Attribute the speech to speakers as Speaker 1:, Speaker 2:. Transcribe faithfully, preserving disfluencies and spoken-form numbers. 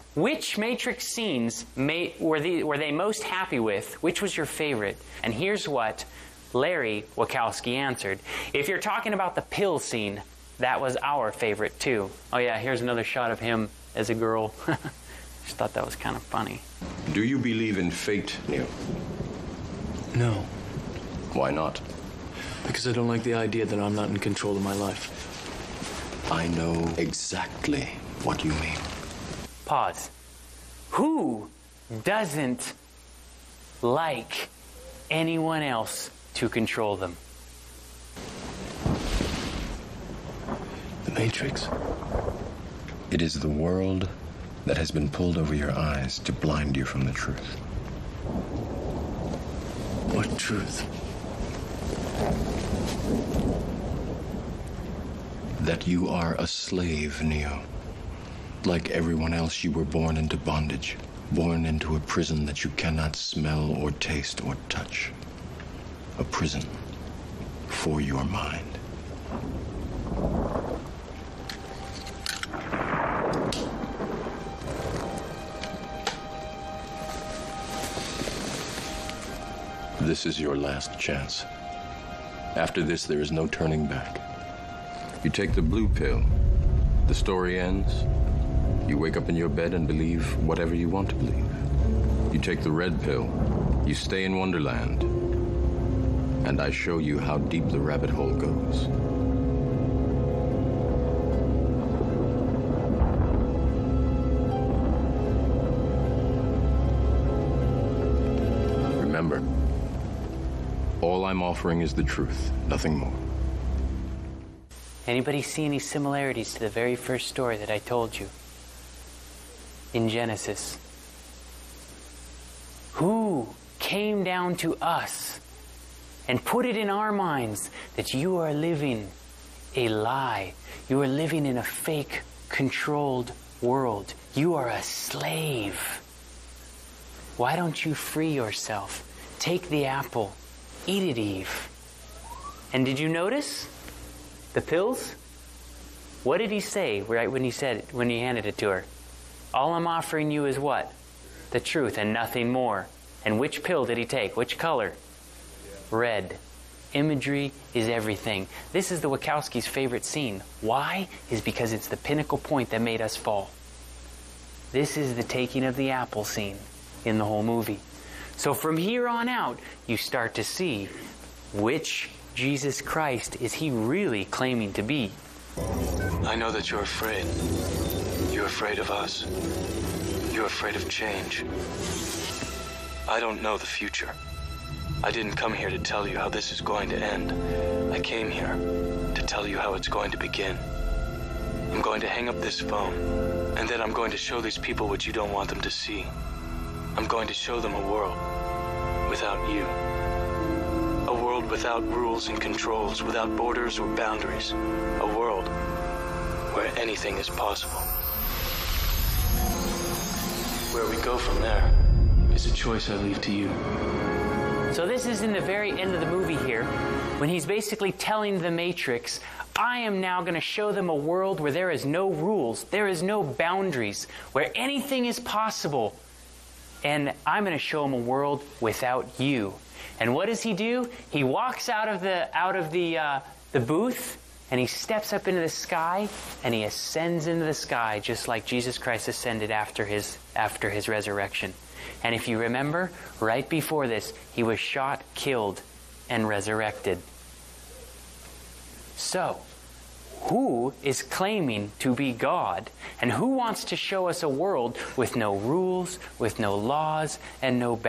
Speaker 1: which Matrix scenes may, were, the, were they most happy with? Which was your favorite? And here's what Larry Wachowski answered. If you're talking about the pill scene, that was our favorite too. Oh yeah, here's another shot of him as a girl. Just thought that was kind of funny.
Speaker 2: Do you believe in fate, Neo?
Speaker 3: No.
Speaker 2: Why not?
Speaker 3: Because I don't like the idea that I'm not in control of my life.
Speaker 2: I know exactly what you mean.
Speaker 1: Pause. Who doesn't like anyone else to control them?
Speaker 3: The Matrix.
Speaker 2: It is the world that has been pulled over your eyes to blind you from the truth.
Speaker 3: What truth?
Speaker 2: That you are a slave, Neo. Like everyone else, you were born into bondage. Born into a prison that you cannot smell or taste or touch. A prison for your mind. This is your last chance. After this, there is no turning back. You take the blue pill, the story ends. You wake up in your bed and believe whatever you want to believe. You take the red pill, you stay in Wonderland, and I show you how deep the rabbit hole goes. Remember, all I'm offering is the truth, nothing more.
Speaker 1: Anybody see any similarities to the very first story that I told you? In Genesis. Who came down to us and put it in our minds that you are living a lie. You are living in a fake, controlled world. You are a slave. Why don't you free yourself? Take the apple. Eat it, Eve. And did you notice the pills? What did he say right when he said it, when he handed it to her? All I'm offering you is what? The truth and nothing more. And which pill did he take? Which color? Red. Imagery is everything. This is the Wachowskis' favorite scene. Why? Is because it's the pinnacle point that made us fall. This is the taking of the apple scene in the whole movie. So from here on out, you start to see which Jesus Christ is he really claiming to be.
Speaker 3: I know that you're afraid. You're afraid of us. You're afraid of change. I don't know the future. I didn't come here to tell you how this is going to end. I came here to tell you how it's going to begin. I'm going to hang up this phone, and then I'm going to show these people what you don't want them to see. I'm going to show them a world without you. A world without rules and controls, without borders or boundaries. A world where anything is possible. Where we go from there is a choice I leave to you.
Speaker 1: So this is in the very end of the movie here, when he's basically telling the Matrix, I am now going to show them a world where there is no rules, there is no boundaries, where anything is possible. And I'm going to show them a world without you. And what does he do? He walks out of the out of the uh, the booth, and he steps up into the sky, and he ascends into the sky, just like Jesus Christ ascended after his after his resurrection. And if you remember, right before this, he was shot, killed, and resurrected. So, who is claiming to be God? And who wants to show us a world with no rules, with no laws, and no boundaries?